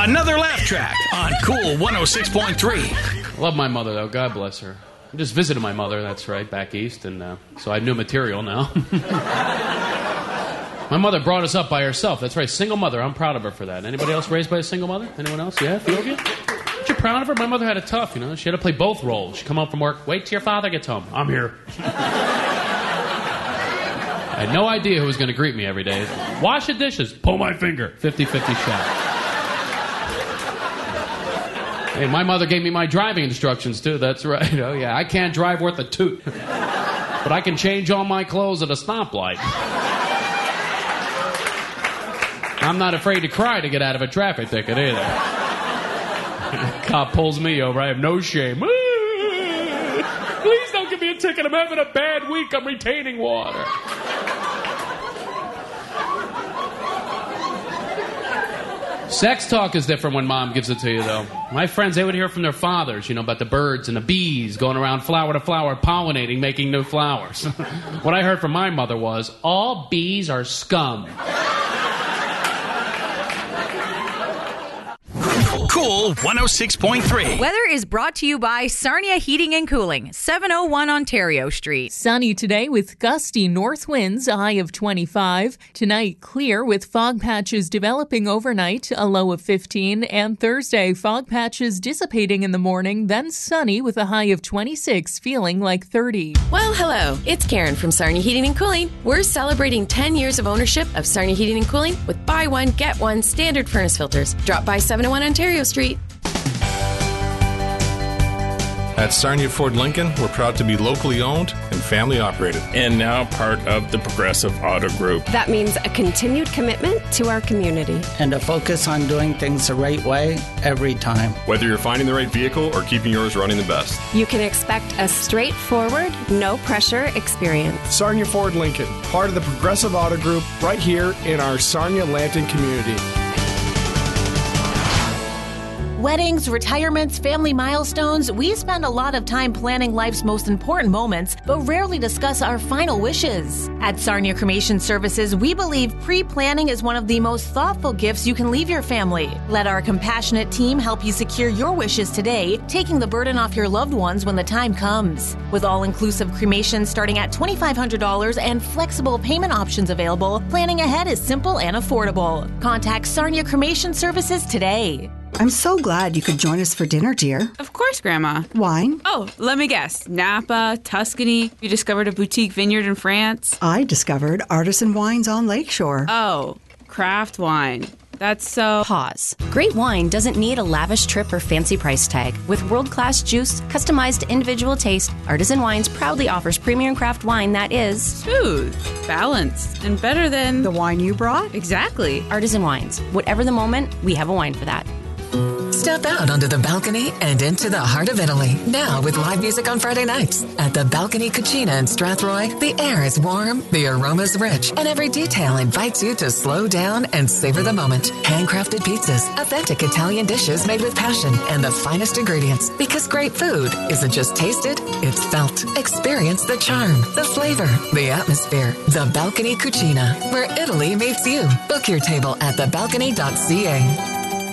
Another laugh track on Cool 106.3. Love my mother, though. God bless her. I just visited my mother, that's right, back east, and so I have new material now. My mother brought us up by herself. That's right, single mother. I'm proud of her for that. Anybody else raised by a single mother? Anyone else? Yeah, feel good? Aren't you proud of her? My mother had it tough, you know. She had to play both roles. She'd come home from work, wait till your father gets home. I'm here. I had no idea who was going to greet me every day. Wash the dishes. Pull my finger. 50-50 shot. Hey, my mother gave me my driving instructions, too. That's right. Oh, yeah. I can't drive worth a toot. But I can change all my clothes at a stoplight. I'm not afraid to cry to get out of a traffic ticket, either. Cop pulls me over. I have no shame. Please don't give me a ticket. I'm having a bad week. I'm retaining water. Sex talk is different when Mom gives it to you, though. My friends, they would hear from their fathers, you know, about the birds and the bees going around flower to flower, pollinating, making new flowers. What I heard from my mother was, all bees are scum. Cool 106.3. Weather is brought to you by Sarnia Heating and Cooling, 701 Ontario Street. Sunny today with gusty north winds, a high of 25. Tonight, clear with fog patches developing overnight, a low of 15. And Thursday, fog patches dissipating in the morning, then sunny with a high of 26, feeling like 30. Well, hello. It's Karen from Sarnia Heating and Cooling. We're celebrating 10 years of ownership of Sarnia Heating and Cooling with buy one, get one standard furnace filters. Drop by 701 Ontario Street. At Sarnia Ford Lincoln, we're proud to be locally owned and family operated. And now part of the Progressive Auto Group. That means a continued commitment to our community. And a focus on doing things the right way every time. Whether you're finding the right vehicle or keeping yours running the best. You can expect a straightforward, no-pressure experience. Sarnia Ford Lincoln, part of the Progressive Auto Group, right here in our Sarnia-Lanton community. Weddings, retirements, family milestones, we spend a lot of time planning life's most important moments, but rarely discuss our final wishes. At Sarnia Cremation Services, we believe pre-planning is one of the most thoughtful gifts you can leave your family. Let our compassionate team help you secure your wishes today, taking the burden off your loved ones when the time comes. With all-inclusive cremation starting at $2,500 and flexible payment options available, planning ahead is simple and affordable. Contact Sarnia Cremation Services today. I'm so glad you could join us for dinner, dear. Of course, Grandma. Wine? Oh, let me guess. Napa, Tuscany. You discovered a boutique vineyard in France? I discovered artisan wines on Lakeshore. Oh, craft wine. That's so... Pause. Great wine doesn't need a lavish trip or fancy price tag. With world-class juice, customized to individual taste, Artisan Wines proudly offers premium craft wine that is... smooth, balanced, and better than... the wine you brought? Exactly. Artisan Wines. Whatever the moment, we have a wine for that. Step out onto the balcony and into the heart of Italy. Now with live music on Friday nights. At the Balcony Cucina in Strathroy, the air is warm, the aroma's rich, and every detail invites you to slow down and savor the moment. Handcrafted pizzas, authentic Italian dishes made with passion, and the finest ingredients. Because great food isn't just tasted, it's felt. Experience the charm, the flavor, the atmosphere. The Balcony Cucina, where Italy meets you. Book your table at thebalcony.ca.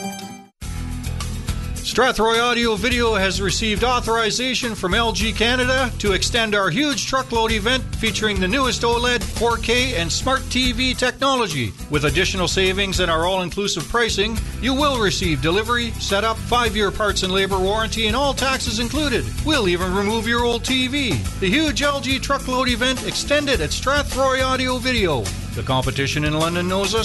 Strathroy Audio Video has received authorization from LG Canada to extend our huge truckload event featuring the newest OLED, 4K, and Smart TV technology. With additional savings and our all-inclusive pricing, you will receive delivery, setup, 5-year parts and labor warranty, and all taxes included. We'll even remove your old TV. The huge LG truckload event extended at Strathroy Audio Video. The competition in London knows us.